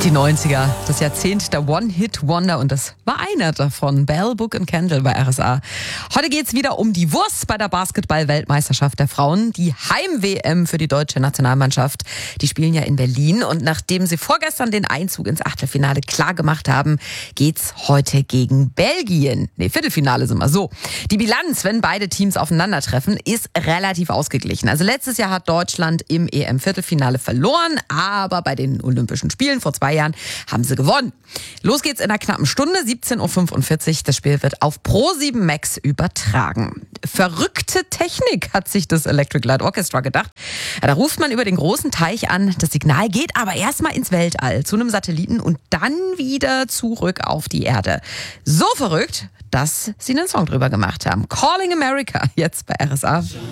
Die 90er, das Jahrzehnt der One-Hit-Wonder und das war einer davon, Bell, Book and Candle bei RSA. Heute geht's wieder um die Wurst bei der Basketball-Weltmeisterschaft der Frauen, die Heim-WM für die deutsche Nationalmannschaft. Die spielen ja in Berlin und nachdem sie vorgestern den Einzug ins Achtelfinale klar gemacht haben, geht's heute gegen Belgien. Viertelfinale sind wir so. Die Bilanz, wenn beide Teams aufeinandertreffen, ist relativ ausgeglichen. Also letztes Jahr hat Deutschland im EM-Viertelfinale verloren, aber bei den Olympischen Spielen vor 2 Jahren haben sie gewonnen. Los geht's in einer knappen Stunde, 17.45 Uhr. Das Spiel wird auf Pro7 Max übertragen. Verrückte Technik hat sich das Electric Light Orchestra gedacht. Ja, da ruft man über den großen Teich an. Das Signal geht aber erstmal ins Weltall zu einem Satelliten und dann wieder zurück auf die Erde. So verrückt, dass sie einen Song drüber gemacht haben. Calling America, jetzt bei RSA.